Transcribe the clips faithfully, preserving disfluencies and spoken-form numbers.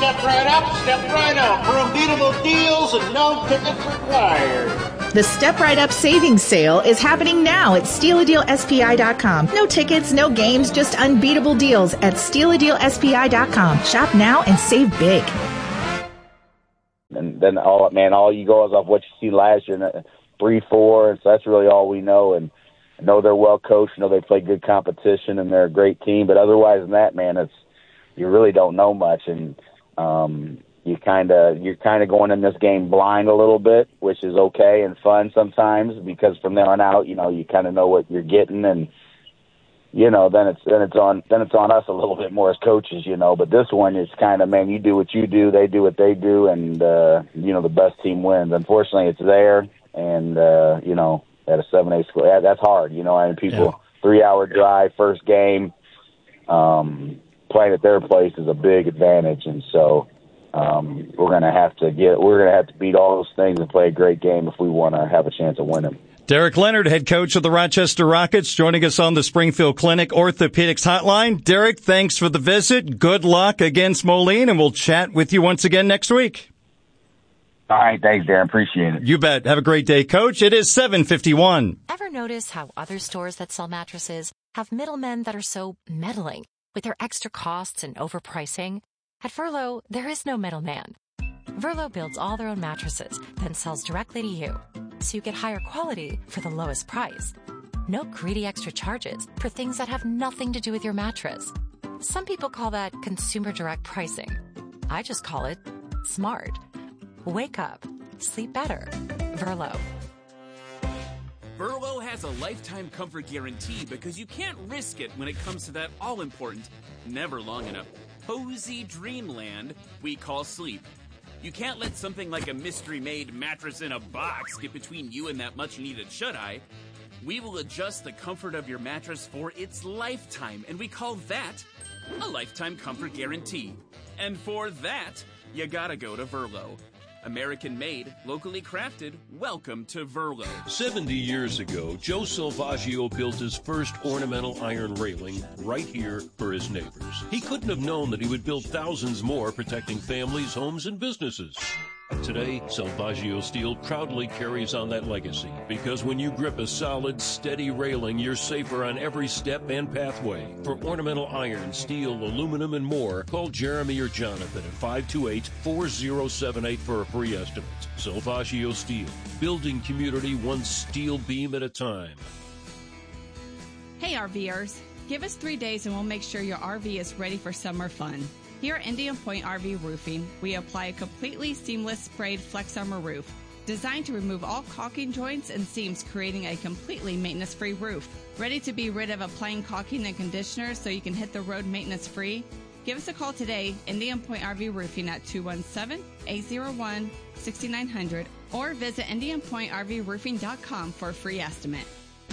Step right up, step right up for unbeatable deals and no tickets required. The Step Right Up Savings Sale is happening now at steal a deal S P I dot com. No tickets, no games, just unbeatable deals at steal a deal S P I dot com. Shop now and save big. And then, all man, all you go is off what you see last year, three, four, and so that's really all we know. And I know they're well coached, I know they play good competition, and they're a great team. But otherwise than that, man, it's you really don't know much. And um You kind of you're kind of going in this game blind a little bit, which is okay and fun sometimes because from there on out, you know, you kind of know what you're getting, and you know, then it's then it's on then it's on us a little bit more as coaches, you know. But this one is kind of, man, you do what you do, they do what they do, and uh, you know, the best team wins. Unfortunately, it's there, and uh, you know, at a seven A school, yeah, that's hard, you know. I mean, people yeah. three hour drive, first game, um, playing at their place is a big advantage, and so. Um, we're going to have to get, we're going to have to beat all those things and play a great game if we want to have a chance of winning. Derek Leonard, head coach of the Rochester Rockets, joining us on the Springfield Clinic Orthopedics Hotline. Derek, thanks for the visit. Good luck against Moline, and we'll chat with you once again next week. All right. Thanks, Darren. Appreciate it. You bet. Have a great day, Coach. It is seven fifty-one. Ever notice how other stores that sell mattresses have middlemen that are so meddling with their extra costs and overpricing? At Verlo, there is no middleman. Verlo builds all their own mattresses, then sells directly to you, so you get higher quality for the lowest price. No greedy extra charges for things that have nothing to do with your mattress. Some people call that consumer direct pricing. I just call it smart. Wake up. Sleep better. Verlo. Verlo has a lifetime comfort guarantee because you can't risk it when it comes to that all-important, never long enough, cozy dreamland we call sleep. You can't let something like a mystery-made mattress in a box get between you and that much-needed shut-eye. We will adjust the comfort of your mattress for its lifetime, and we call that a lifetime comfort guarantee. And for that, you gotta go to Verlo. American-made, locally crafted, welcome to Verlo. seventy years ago, Joe Salvaggio built his first ornamental iron railing right here for his neighbors. He couldn't have known that he would build thousands more protecting families, homes, and businesses. Today, Salvaggio Steel proudly carries on that legacy because when you grip a solid, steady railing, you're safer on every step and pathway. For ornamental iron, steel, aluminum, and more, call Jeremy or Jonathan at five two eight, four zero seven eight for a free estimate. Salvaggio Steel, building community one steel beam at a time. Hey RVers, give us three days and we'll make sure your R V is ready for summer fun. Here at Indian Point R V Roofing, we apply a completely seamless sprayed Flex Armor roof designed to remove all caulking joints and seams, creating a completely maintenance-free roof. Ready to be rid of applying caulking and conditioner so you can hit the road maintenance-free? Give us a call today, Indian Point R V Roofing at two one seven, eight zero one, six nine zero zero or visit indian point r v roofing dot com for a free estimate.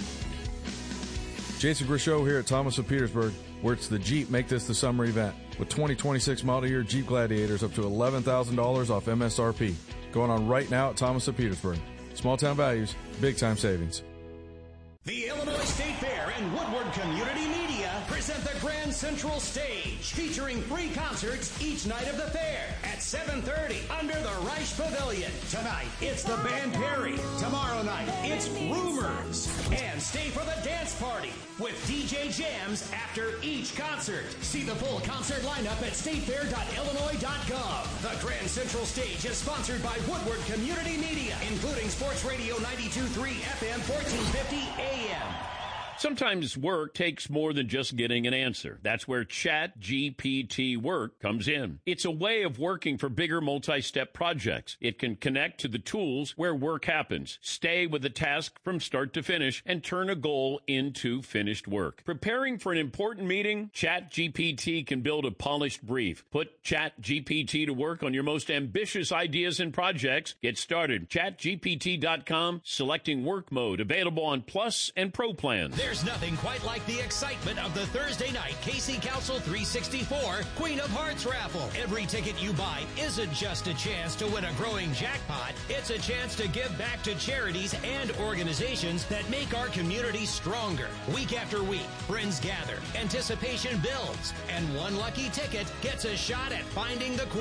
Jason Grishow here at Thomas of Petersburg, where it's the Jeep Make This the Summer event. With twenty twenty-six model year Jeep Gladiators up to eleven thousand dollars off M S R P. Going on right now at Thomas of Petersburg. Small town values, big time savings. The Illinois State Fair and Woodward Community Media present the Grand Central Stage, featuring free concerts each night of the fair at seven thirty under the Reich Pavilion. Tonight, it's the Band Perry. Tomorrow night, it's Rumors. And stay for the dance party with D J jams after each concert. See the full concert lineup at state fair dot illinois dot gov. The Grand Central Stage is sponsored by Woodward Community Media, including Sports Radio ninety-two point three F M fourteen fifty A M. Sometimes work takes more than just getting an answer. That's where Chat G P T Work comes in. It's a way of working for bigger multi-step projects. It can connect to the tools where work happens, stay with a task from start to finish, and turn a goal into finished work. Preparing for an important meeting? Chat G P T can build a polished brief. Put Chat G P T to work on your most ambitious ideas and projects. Get started. chat G P T dot com, selecting work mode, available on Plus and Pro plans. There's nothing quite like the excitement of the Thursday night K C Council three sixty-four Queen of Hearts raffle. Every ticket you buy isn't just a chance to win a growing jackpot. It's a chance to give back to charities and organizations that make our community stronger. Week after week, friends gather, anticipation builds, and one lucky ticket gets a shot at finding the Queen.